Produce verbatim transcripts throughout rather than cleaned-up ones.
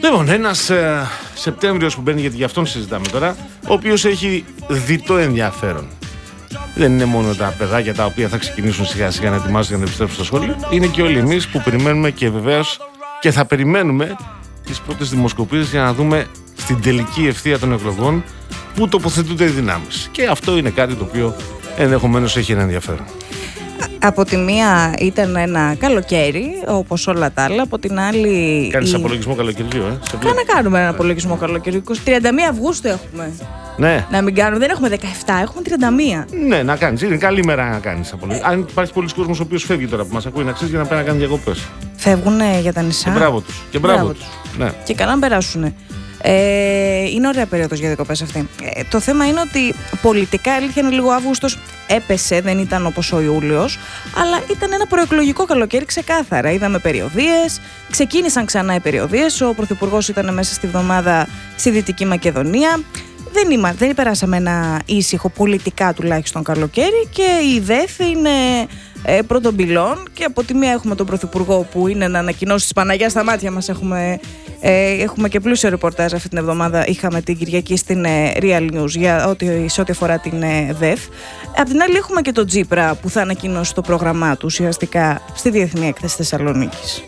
Λοιπόν, ένας ε, Σεπτέμβριος που μπαίνει, γιατί γι' αυτόν συζητάμε τώρα, ο οποίος έχει διτό ενδιαφέρον. Δεν είναι μόνο τα παιδάκια τα οποία θα ξεκινήσουν σιγά σιγά να ετοιμάζονται για να επιστρέψουν στο σχολείο. Είναι και όλοι εμείς που περιμένουμε και βεβαίως και θα περιμένουμε τις πρώτες δημοσκοπήσεις για να δούμε στην τελική ευθεία των εκλογών πού τοποθετούνται οι δυνάμεις. Και αυτό είναι κάτι το οποίο ενδεχομένως έχει ένα ενδιαφέρον. Από τη μία ήταν ένα καλοκαίρι, όπως όλα τα άλλα. Από την άλλη. Κάνεις η... απολογισμό καλοκαιριού, ε. Κάνα κάνουμε ένα απολογισμό καλοκαιριού. τριάντα μία Αυγούστου έχουμε. Ναι. Να μην κάνουμε, δεν έχουμε δεκαεπτά, έχουμε τριάντα μία. Ναι, να κάνεις. Είναι καλή μέρα να κάνεις απολογισμό. Αν υπάρχει πολλοί κόσμος ο οποίος φεύγει τώρα που μας ακούει, να ξέρεις, για να πάει να κάνει διακοπές. Φεύγουν για τα νησιά. Και μπράβο τους. Και μπράβο, μπράβο τους. Ναι. Και καλά να περάσουν. Ε, είναι ωραία περίοδος για διακοπές αυτή. Ε, το θέμα είναι ότι πολιτικά, αλήθεια είναι, λίγο Αύγουστος έπεσε, δεν ήταν όπως ο Ιούλιος, αλλά ήταν ένα προεκλογικό καλοκαίρι ξεκάθαρα. Είδαμε περιοδίες, ξεκίνησαν ξανά οι περιοδίες. Ο Πρωθυπουργός ήταν μέσα στη βδομάδα στη Δυτική Μακεδονία. Δεν, είμα, δεν περάσαμε ένα ήσυχο πολιτικά τουλάχιστον καλοκαίρι και η ΔΕΘ είναι ε, πρώτων πυλών, και από τη μία έχουμε τον Πρωθυπουργό που είναι να ανακοινώσει της Παναγιάς στα μάτια μας. Έχουμε, ε, έχουμε και πλούσιο ρεπορτάζ αυτή την εβδομάδα. Είχαμε την Κυριακή στην ε, Real News για ό,τι, σε ό,τι αφορά την ε, ΔΕΘ. Απ' την άλλη έχουμε και τον Τσίπρα που θα ανακοινώσει το πρόγραμμά του ουσιαστικά στη Διεθνή Έκθεση Θεσσαλονίκης.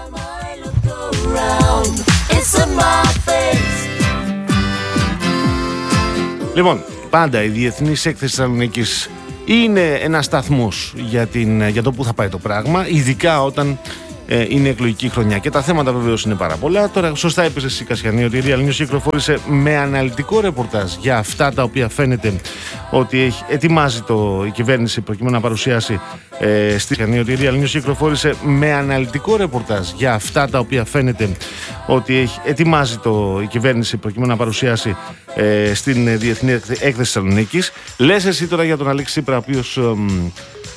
Λοιπόν, πάντα η Διεθνής Έκθεση Θεσσαλονίκης είναι ένας σταθμός για, την, για το που θα πάει το πράγμα, ειδικά όταν ε, είναι εκλογική χρονιά. Και τα θέματα βεβαίως είναι πάρα πολλά. Τώρα, σωστά είπες εσύ, Κασιανή, ότι η Real News κυκλοφόρησε με αναλυτικό ρεπορτάζ για αυτά τα οποία φαίνεται ότι έχει, ετοιμάζει το, η κυβέρνηση προκειμένου να παρουσιάσει ε, στη Κασιανή, ότι η Real News κυκλοφόρησε με αναλυτικό ρεπορτάζ για αυτά τα οποία φαίνεται ότι έχει, ετοιμάζει το, η κυβέρνηση προκειμένου να παρουσιάσει ε, στην Διεθνή Έκθεση Θεσσαλονίκης. Λες εσύ τώρα για τον Αλέξη Τσίπρα, ο οποίος